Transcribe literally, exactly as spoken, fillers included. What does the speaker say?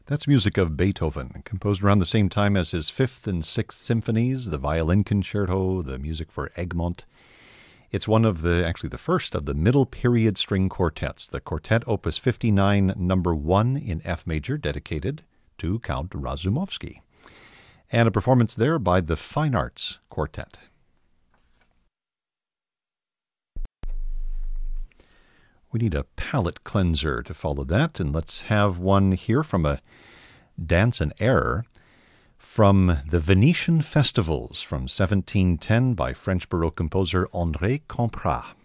That's music of Beethoven, composed around the same time as his Fifth and Sixth Symphonies, the Violin Concerto, the music for Egmont. It's one of the, actually the first of the middle period string quartets, the Quartet Opus fifty-nine, number one in F major, dedicated to Count Razumovsky. And a performance there by the Fine Arts Quartet. We need a palate cleanser to follow that, and let's have one here from a Dance and Air from the Venetian Festivals from seventeen ten by French Baroque composer André Camprat.